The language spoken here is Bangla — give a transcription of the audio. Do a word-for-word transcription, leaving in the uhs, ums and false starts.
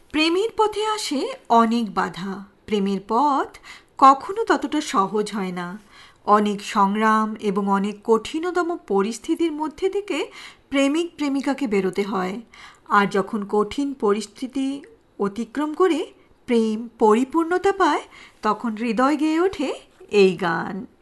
প্রেমের পথে আসে অনেক বাধা। প্রেমের পথ কখনো ততটা সহজ হয় না। অনেক সংগ্রাম এবং অনেক কঠিনতম পরিস্থিতির মধ্যে থেকে প্রেমিক প্রেমিকাকে বেরোতে হয়। আর যখন কঠিন পরিস্থিতি অতিক্রম করে প্রেম পরিপূর্ণতা পায়, তখন হৃদয় গেয়ে ওঠে এই গান।